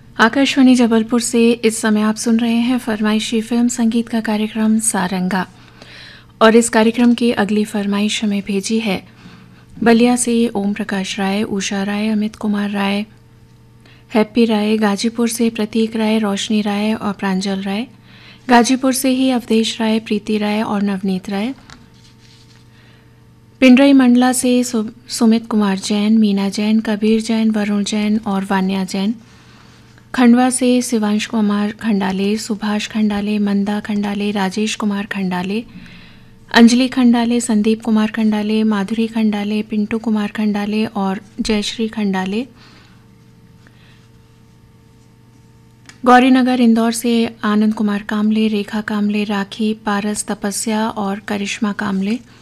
आकाशवाणी जबलपुर से इस समय आप सुन रहे हैं फरमाइशी फिल्म संगीत का कार्यक्रम सारंगा। और इस कार्यक्रम की अगली फरमाइश हमें भेजी है बलिया से ओम प्रकाश राय, उषा राय, अमित कुमार राय, हैप्पी राय, गाजीपुर से प्रतीक राय, रोशनी राय और प्रांजल राय, गाजीपुर से ही अवधेश राय, प्रीति राय और नवनीत राय, पिंडरई मंडला से सुमित कुमार जैन, मीना जैन, कबीर जैन, वरुण जैन और वान्या जैन, खंडवा से शिवांश कुमार खंडाले, सुभाष खंडाले, मंदा खंडाले, राजेश कुमार खंडाले, अंजलि खंडाले, संदीप कुमार खंडाले, माधुरी खंडाले, पिंटू कुमार खंडाले और जयश्री खंडाले, गौरीनगर इंदौर से आनंद कुमार कामले, रेखा कामले, राखी, पारस तपस्या और करिश्मा कामले,